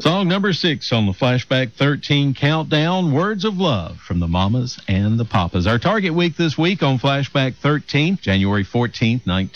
Song number 6 on the Flashback 13 countdown, Words of Love from the Mamas and the Papas. Our target week this week on Flashback 13, January 14th,